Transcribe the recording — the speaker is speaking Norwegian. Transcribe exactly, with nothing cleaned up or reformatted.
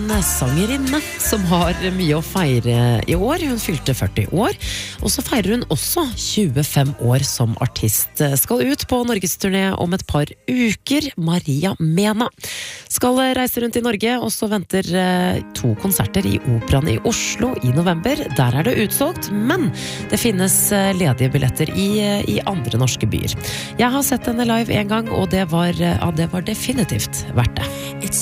en sangerinne som har mye å feire i år. Hun fylte førti år, og så feirer hun også tjuefem år som artist. Skal ut på norgesturné om et par uker. Maria Mena skal reise rundt i Norge, og så venter to konserter i Operaen i Oslo i november. Der er det utsolgt, men det finnes ledige billetter i, i andre norske byer. Jeg har sett henne live en gang, og det var, ja, det var definitivt verdt det.